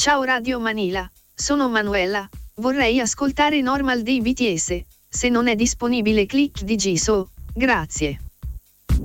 Ciao Radio Manila, sono Manuela, vorrei ascoltare Normal dei BTS, se non è disponibile click di Jisoo, grazie.